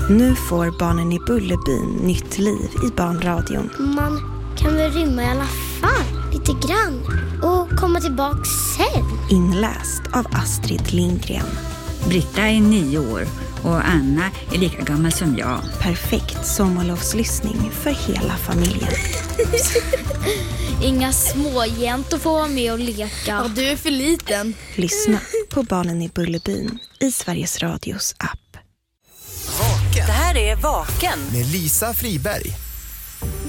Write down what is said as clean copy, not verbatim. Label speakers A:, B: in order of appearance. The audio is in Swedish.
A: Nu får Barnen i Bullerbyn nytt liv i barnradion.
B: Man kan väl rymma i alla fall, lite grann. Och komma tillbaka sen.
A: Inläst av Astrid Lindgren.
C: Britta är 9 år och Anna är lika gammal som jag.
A: Perfekt sommarlovslyssning för hela familjen.
D: Inga småjäntor får vara med och leka.
E: Ja, du är för liten.
A: Lyssna på Barnen i Bullerbyn i Sveriges Radios app.
F: Vaken.
G: Det här är Vaken
F: Med Lisa Friberg.